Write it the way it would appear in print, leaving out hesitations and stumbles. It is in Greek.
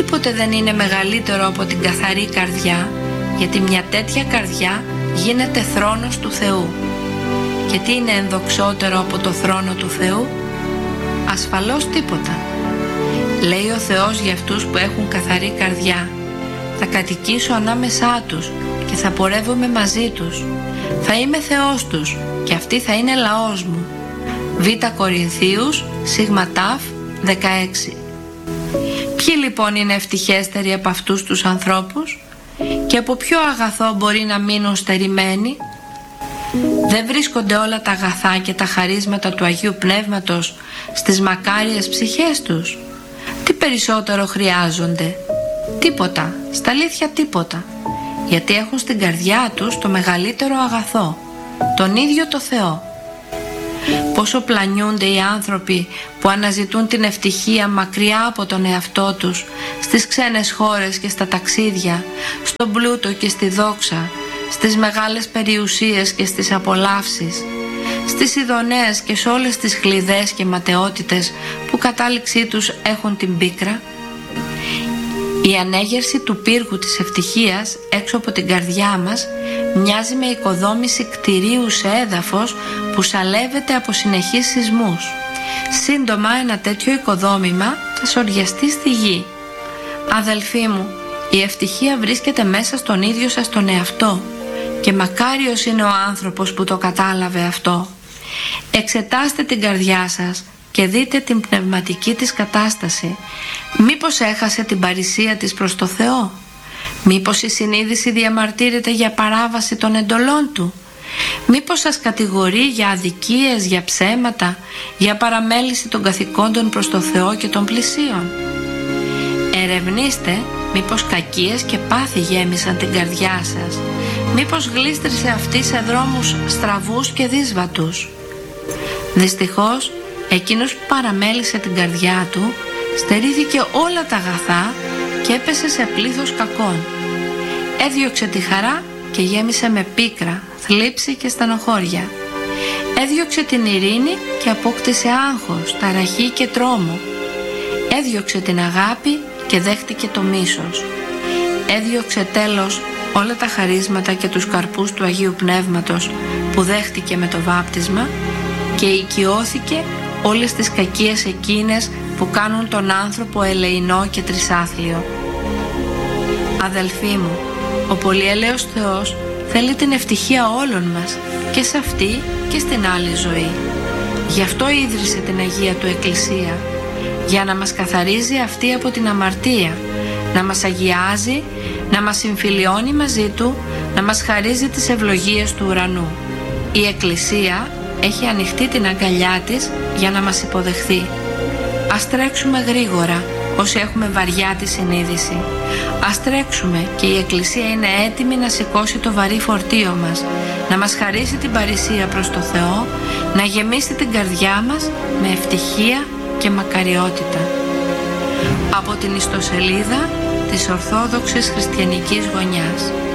τίποτε δεν είναι μεγαλύτερο από την καθαρή καρδιά, γιατί μια τέτοια καρδιά γίνεται θρόνος του Θεού. Και τι είναι ενδοξότερο από το θρόνο του Θεού? Ασφαλώς τίποτα. Λέει ο Θεός για αυτούς που έχουν καθαρή καρδιά: θα κατοικήσω ανάμεσά τους και θα πορεύομαι μαζί τους. Θα είμαι Θεός τους και αυτοί θα είναι λαός μου. Β Κορινθίους, σίγμα τάφ, 16. Ποιοι λοιπόν είναι ευτυχέστεροι από αυτούς τους ανθρώπους? Και από ποιο αγαθό μπορεί να μείνουν στερημένοι? Δεν βρίσκονται όλα τα αγαθά και τα χαρίσματα του Αγίου Πνεύματος στις μακάριες ψυχές τους? Τι περισσότερο χρειάζονται? Τίποτα, στα αλήθεια τίποτα, γιατί έχουν στην καρδιά τους το μεγαλύτερο αγαθό, τον ίδιο το Θεό. Πόσο πλανιούνται οι άνθρωποι που αναζητούν την ευτυχία μακριά από τον εαυτό τους, στις ξένες χώρες και στα ταξίδια, στον πλούτο και στη δόξα, στις μεγάλες περιουσίες και στις απολαύσεις, στις ειδονές και σε όλες τις χλειδές και ματαιότητες που κατάληξή τους έχουν την πίκρα. Η ανέγερση του πύργου της ευτυχίας έξω από την καρδιά μας μοιάζει με οικοδόμηση κτηρίου σε έδαφος που σαλεύεται από συνεχείς σεισμούς. Σύντομα ένα τέτοιο οικοδόμημα θα σοριαστεί στη γη. Αδελφοί μου, η ευτυχία βρίσκεται μέσα στον ίδιο σας τον εαυτό και μακάριος είναι ο άνθρωπος που το κατάλαβε αυτό. Εξετάστε την καρδιά σας και δείτε την πνευματική της κατάσταση. Μήπως έχασε την παρησία της προς το Θεό? Μήπως η συνείδηση διαμαρτύρεται για παράβαση των εντολών Του? Μήπως σας κατηγορεί για αδικίες, για ψέματα, για παραμέληση των καθηκόντων προς το Θεό και των πλησίων? Ερευνήστε μήπως κακίες και πάθη γέμισαν την καρδιά σας. Μήπως γλίστρισε αυτή σε δρόμους στραβούς και δύσβατους? Δυστυχώς εκείνος που παραμέλησε την καρδιά του στερήθηκε όλα τα αγαθά και έπεσε σε πλήθος κακών. Έδιωξε τη χαρά και γέμισε με πίκρα, θλίψη και στενοχώρια. Έδιωξε την ειρήνη και απόκτησε άγχος, ταραχή και τρόμο. Έδιωξε την αγάπη και δέχτηκε το μίσος. Έδιωξε τέλος όλα τα χαρίσματα και τους καρπούς του Αγίου Πνεύματος που δέχτηκε με το βάπτισμα και οικειώθηκε όλες τις κακίες εκείνες που κάνουν τον άνθρωπο ελεεινό και τρισάθλιο. Αδελφοί μου, ο πολυέλεος Θεός θέλει την ευτυχία όλων μας και σε αυτή και στην άλλη ζωή. Γι' αυτό ίδρυσε την Αγία Του Εκκλησία, για να μας καθαρίζει αυτή από την αμαρτία, να μας αγιάζει, να μας συμφιλιώνει μαζί Του, να μας χαρίζει τις ευλογίες του ουρανού. Η Εκκλησία έχει ανοιχτεί την αγκαλιά της για να μας υποδεχθεί. Ας τρέξουμε γρήγορα όσοι έχουμε βαριά τη συνείδηση. Ας τρέξουμε και η Εκκλησία είναι έτοιμη να σηκώσει το βαρύ φορτίο μας, να μας χαρίσει την παρησία προς το Θεό, να γεμίσει την καρδιά μας με ευτυχία και μακαριότητα. Από την ιστοσελίδα της Ορθόδοξης Χριστιανικής Γωνιάς.